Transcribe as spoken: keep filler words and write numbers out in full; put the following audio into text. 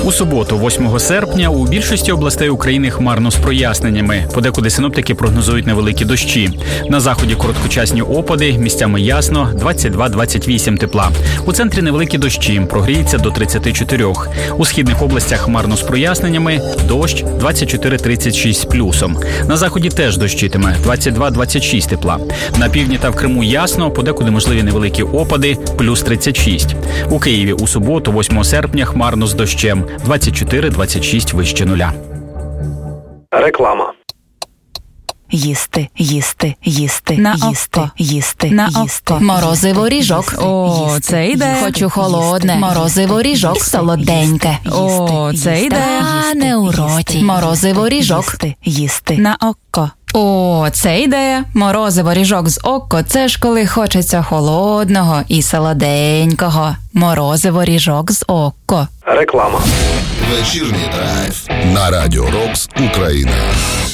У суботу, восьмого серпня, у більшості областей України хмарно з проясненнями. Подекуди синоптики прогнозують невеликі дощі. На заході короткочасні опади, місцями ясно, двадцять два - двадцять вісім тепла. У центрі невеликі дощі, прогріється до тридцять чотири. У східних областях хмарно з проясненнями, дощ двадцять чотири - тридцять шість з плюсом. На заході теж дощитиме, двадцять два - двадцять шість тепла. На півдні та в Криму ясно, подекуди можливі невеликі опади, плюс тридцять шість. У Києві у суботу, восьмого серпня, хмарно з дощем, двадцять чотири - двадцять шість вище нуля. Реклама. Їсти, їсти, їсти, на їсти, око. їсти, на їсти. око. Морозиво ріжок. О, це йде. Хочу холодне. Морозиво ріжок. Солоденьке. О, це йде. А не у роті. Морозиво ріжок. Їсти. На око. О, це ідея. Морозиво ріжок з око – це ж коли хочеться холодного і солоденького. Морозиво ріжок з око. Реклама. Вечірній драйв на Радіо Рокс Україна.